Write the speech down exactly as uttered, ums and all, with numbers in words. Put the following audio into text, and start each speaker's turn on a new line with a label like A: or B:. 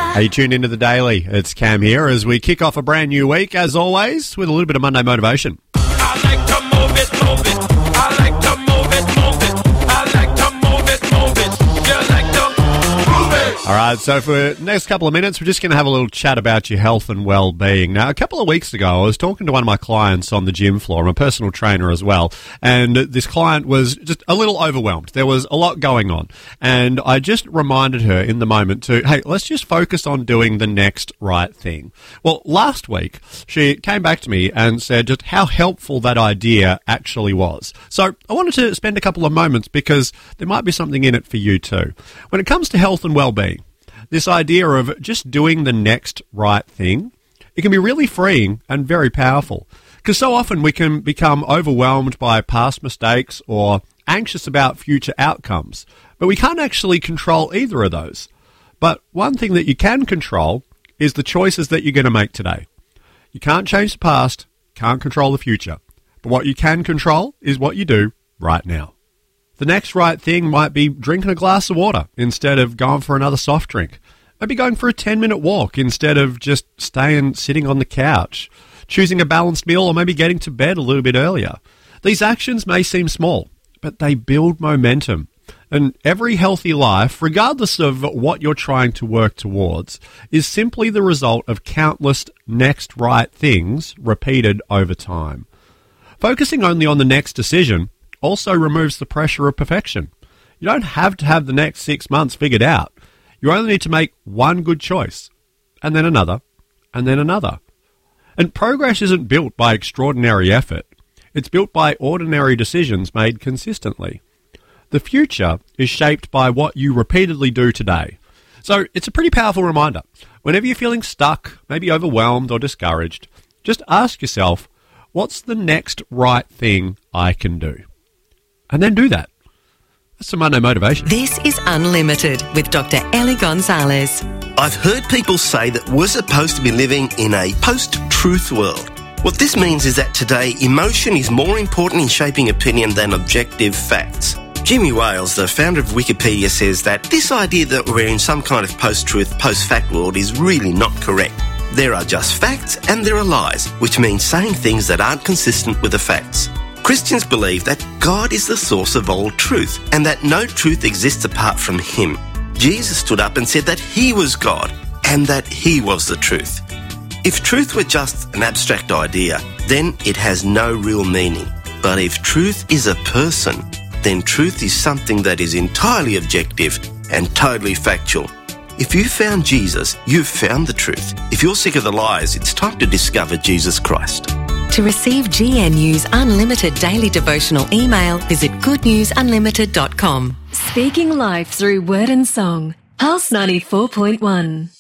A: Hey, you tuned into The Daily. It's Cam here as we kick off a brand new week, as always, with a little bit of Monday motivation.
B: I like to move it, move it. I like to move it, move it. I like to move it, move it. You like to move it.
A: All right, so for the next couple of minutes, we're just going to have a little chat about your health and well-being. Now, a couple of weeks ago, I was talking to one of my clients on the gym floor. I'm a personal trainer as well, and this client was just a little overwhelmed. There was a lot going on, and I just reminded her in the moment to, hey, let's just focus on doing the next right thing. Well, last week, she came back to me and said just how helpful that idea actually was. So I wanted to spend a couple of moments because there might be something in it for you too. When it comes to health and well-being, this idea of just doing the next right thing, it can be really freeing and very powerful. Because so often we can become overwhelmed by past mistakes or anxious about future outcomes. But we can't actually control either of those. But one thing that you can control is the choices that you're going to make today. You can't change the past, can't control the future. But what you can control is what you do right now. The next right thing might be drinking a glass of water instead of going for another soft drink. Maybe going for a ten-minute walk instead of just staying sitting on the couch. Choosing a balanced meal or maybe getting to bed a little bit earlier. These actions may seem small, but they build momentum. And every healthy life, regardless of what you're trying to work towards, is simply the result of countless next right things repeated over time. Focusing only on the next decision also removes the pressure of perfection. You don't have to have the next six months figured out. You only need to make one good choice, and then another, and then another. And progress isn't built by extraordinary effort. It's built by ordinary decisions made consistently. The future is shaped by what you repeatedly do today. So it's a pretty powerful reminder. Whenever you're feeling stuck, maybe overwhelmed or discouraged, just ask yourself, what's the next right thing I can do? And then do that. That's some Monday motivation.
C: This is Unlimited with Doctor Ellie Gonzalez.
D: I've heard people say that we're supposed to be living in a post-truth world. What this means is that today, emotion is more important in shaping opinion than objective facts. Jimmy Wales, the founder of Wikipedia, says that this idea that we're in some kind of post-truth, post-fact world is really not correct. There are just facts and there are lies, which means saying things that aren't consistent with the facts. Christians believe that God is the source of all truth and that no truth exists apart from Him. Jesus stood up and said that He was God and that He was the truth. If truth were just an abstract idea, then it has no real meaning. But if truth is a person, then truth is something that is entirely objective and totally factual. If you found Jesus, you've found the truth. If you're sick of the lies, it's time to discover Jesus Christ.
C: To receive G N U's unlimited daily devotional email, visit good news unlimited dot com.
E: Speaking life through word and song. Pulse ninety-four point one.